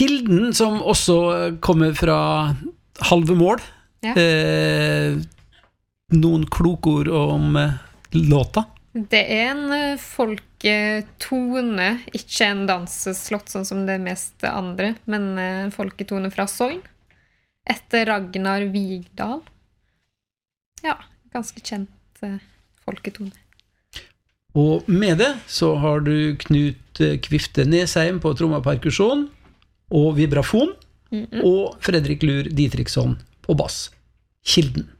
Kilden, som også kommer fra halve mål. Ja. Noen klokord om låta. Det en folketone, ikke en danseslott sånn som det meste andre, men en folketone fra Sogn, etter Ragnar Vigdal. Ja, ganske kjent folketone. Og med det så har du Knut Kvifte Nesheim på tromma og perkusjon, og vibrafon, og Fredrik Lur Dietriksson på bass. Kilden.